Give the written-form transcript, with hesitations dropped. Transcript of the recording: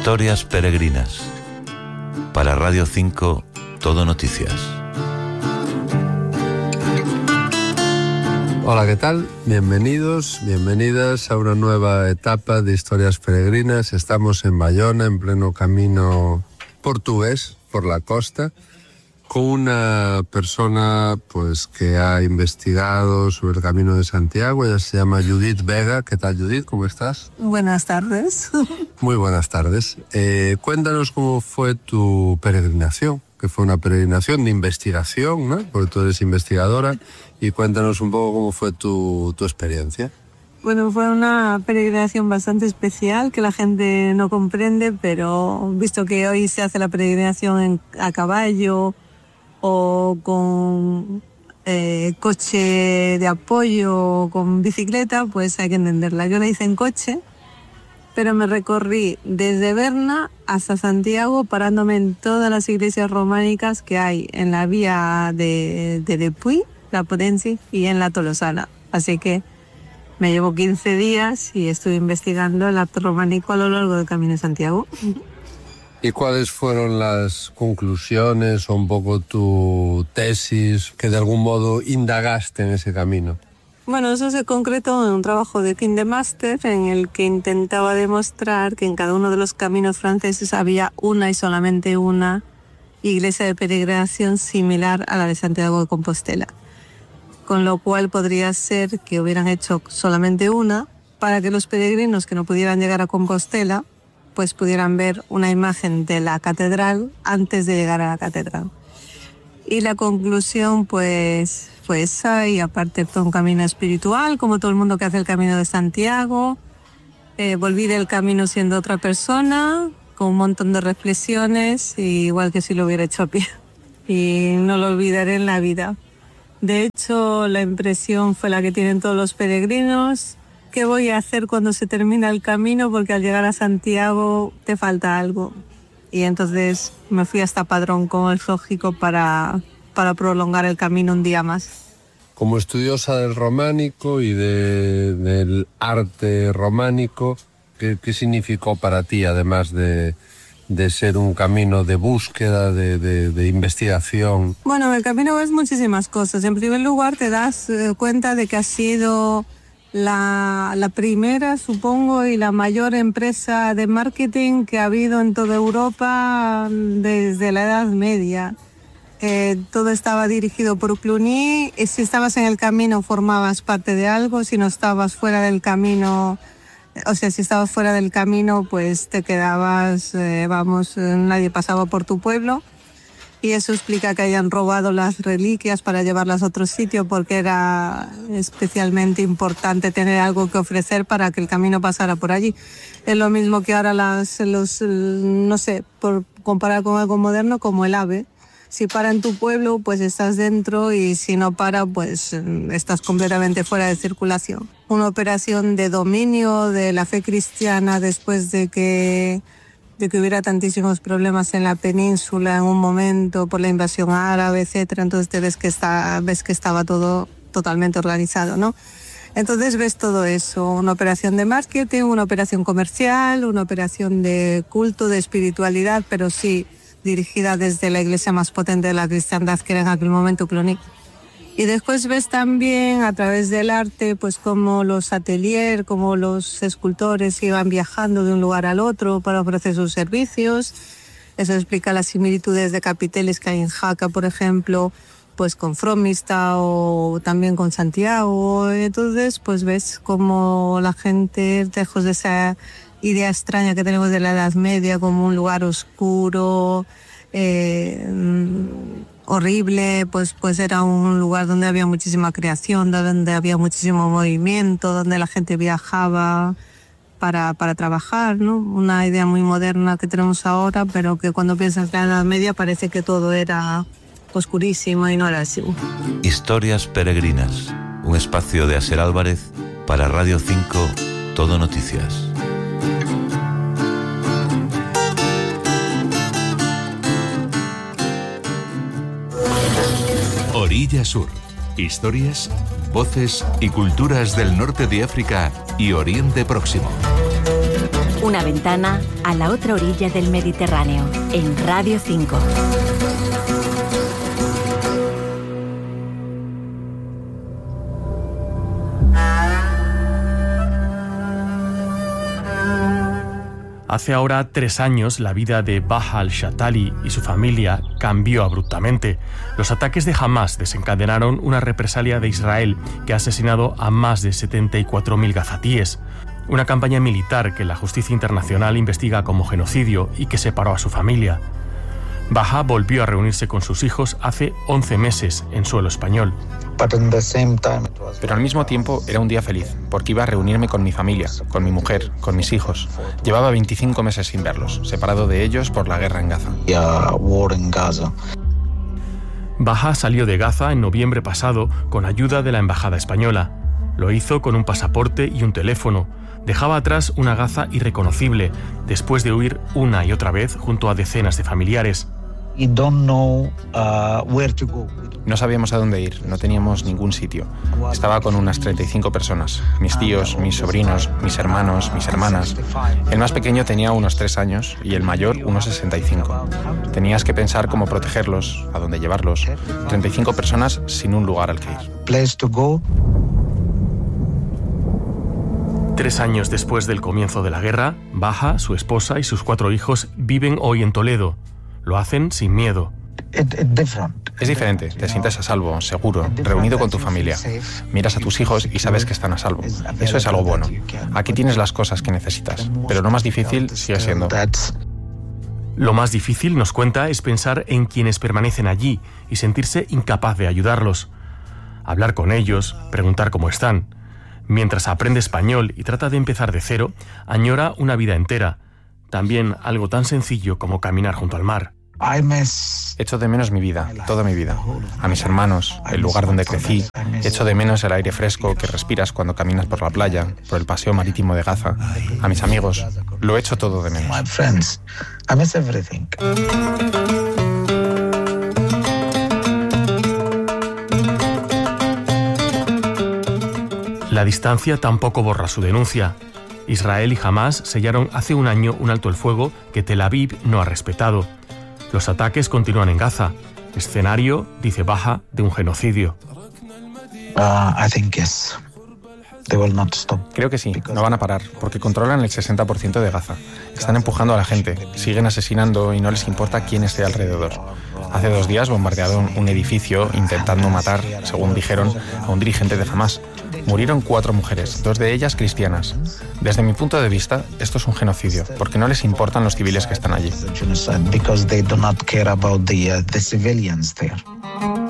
Historias peregrinas. Para Radio 5, Todo Noticias. Hola, ¿qué tal? Bienvenidos, bienvenidas a una nueva etapa de Historias peregrinas. Estamos en Bayona, en pleno camino portugués por la costa, con una persona pues que ha investigado sobre el Camino de Santiago. Ella se llama Judith Vega. ¿Qué tal, Judith? ¿Cómo estás? Buenas tardes. Muy buenas tardes. Cuéntanos cómo fue tu peregrinación, que fue una peregrinación de investigación, ¿no? Porque tú eres investigadora, y cuéntanos un poco cómo fue tu experiencia. Bueno, fue una peregrinación bastante especial que la gente no comprende, pero visto que hoy se hace la peregrinación a caballo o con coche de apoyo o con bicicleta, pues hay que entenderla. Yo la hice en coche, pero me recorrí desde Berna hasta Santiago, parándome en todas las iglesias románicas que hay en la vía de Depuy, la Potencia, y en la Tolosana. Así que me llevo 15 días y estuve investigando el arte románico a lo largo del Camino de Santiago. ¿Y cuáles fueron las conclusiones o un poco tu tesis que de algún modo indagaste en ese camino? Bueno, eso se concretó en un trabajo de fin de máster en el que intentaba demostrar que en cada uno de los caminos franceses había una y solamente una iglesia de peregrinación similar a la de Santiago de Compostela. Con lo cual podría ser que hubieran hecho solamente una para que los peregrinos que no pudieran llegar a Compostela pues pudieran ver una imagen de la catedral antes de llegar a la catedral. Y la conclusión pues fue esa, y aparte fue un camino espiritual, como todo el mundo que hace el Camino de Santiago. Volví del camino siendo otra persona, con un montón de reflexiones, igual que si lo hubiera hecho a pie. Y no lo olvidaré en la vida. De hecho, la impresión fue la que tienen todos los peregrinos. ¿Qué voy a hacer cuando se termina el camino? Porque al llegar a Santiago te falta algo. Y entonces me fui hasta Padrón, como es lógico, para prolongar el camino un día más. Como estudiosa del románico y del arte románico, ¿qué significó para ti, además de ser un camino de búsqueda, de investigación? Bueno, el camino es muchísimas cosas. En primer lugar, te das cuenta de que ha sido la primera, supongo, y la mayor empresa de marketing que ha habido en toda Europa desde la Edad Media. Todo estaba dirigido por Cluny, y si estabas en el camino formabas parte de algo, si no estabas fuera del camino, o sea, si estabas fuera del camino, pues te quedabas, nadie pasaba por tu pueblo. Y eso explica que hayan robado las reliquias para llevarlas a otro sitio, porque era especialmente importante tener algo que ofrecer para que el camino pasara por allí. Es lo mismo que ahora no sé, por comparar con algo moderno, como el AVE. Si para en tu pueblo, pues estás dentro, y si no para, pues estás completamente fuera de circulación. Una operación de dominio de la fe cristiana después de que hubiera tantísimos problemas en la península en un momento por la invasión árabe, etcétera. Entonces te ves que estaba todo totalmente organizado, ¿no? Entonces ves todo eso, una operación de marketing, una operación comercial, una operación de culto, de espiritualidad, pero sí dirigida desde la iglesia más potente de la cristiandad, que era en aquel momento Cluny. Y después ves también a través del arte, pues como los ateliers, como los escultores iban viajando de un lugar al otro para ofrecer sus servicios. Eso explica las similitudes de capiteles que hay en Jaca, por ejemplo, pues con Fromista o también con Santiago. Entonces, pues ves como la gente, lejos de esa idea extraña que tenemos de la Edad Media como un lugar oscuro, horrible, pues era un lugar donde había muchísima creación, donde había muchísimo movimiento, donde la gente viajaba para trabajar, ¿no? Una idea muy moderna que tenemos ahora, pero que cuando piensas en la Edad Media parece que todo era oscurísimo y no era así. Historias peregrinas, un espacio de Asier Álvarez para Radio 5, Todo Noticias. Orilla Sur. Historias, voces y culturas del norte de África y Oriente Próximo. Una ventana a la otra orilla del Mediterráneo, en Radio 5. Hace ahora 3 años, la vida de Baha al-Shatali y su familia cambió abruptamente. Los ataques de Hamás desencadenaron una represalia de Israel que ha asesinado a más de 74.000 gazatíes. Una campaña militar que la justicia internacional investiga como genocidio y que separó a su familia. Baha volvió a reunirse con sus hijos hace 11 meses en suelo español. Pero al mismo tiempo era un día feliz, porque iba a reunirme con mi familia, con mi mujer, con mis hijos. Llevaba 25 meses sin verlos, separado de ellos por la guerra en Gaza. Baha salió de Gaza en noviembre pasado con ayuda de la embajada española. Lo hizo con un pasaporte y un teléfono. Dejaba atrás una Gaza irreconocible, después de huir una y otra vez junto a decenas de familiares. No sabíamos a dónde ir, no teníamos ningún sitio. Estaba con unas 35 personas, mis tíos, mis sobrinos, mis hermanos, mis hermanas. El más pequeño tenía unos 3 años y el mayor unos 65. Tenías que pensar cómo protegerlos, a dónde llevarlos. 35 personas sin un lugar al que ir. 3 años después del comienzo de la guerra, Baha, su esposa y sus 4 hijos viven hoy en Toledo. Lo hacen sin miedo. Es diferente, te sientes a salvo, seguro, reunido con tu familia. Miras a tus hijos y sabes que están a salvo. Eso es algo bueno. Aquí tienes las cosas que necesitas, pero lo más difícil sigue siendo... Lo más difícil, nos cuenta, es pensar en quienes permanecen allí y sentirse incapaz de ayudarlos. Hablar con ellos, preguntar cómo están. Mientras aprende español y trata de empezar de cero, añora una vida entera. También algo tan sencillo como caminar junto al mar. Echo de menos mi vida, toda mi vida. A mis hermanos, el lugar donde crecí. Echo de menos el aire fresco que respiras cuando caminas por la playa, por el paseo marítimo de Gaza. A mis amigos, lo echo todo de menos. La distancia tampoco borra su denuncia. Israel y Hamás sellaron hace un año un alto el fuego que Tel Aviv no ha respetado. Los ataques continúan en Gaza, escenario, dice Baha, de un genocidio. Creo que sí, no van a parar, porque controlan el 60% de Gaza. Están empujando a la gente, siguen asesinando y no les importa quién esté alrededor. Hace 2 días bombardearon un edificio intentando matar, según dijeron, a un dirigente de Hamás. Murieron 4 mujeres, 2 de ellas cristianas. Desde mi punto de vista, esto es un genocidio, porque no les importan los civiles que están allí.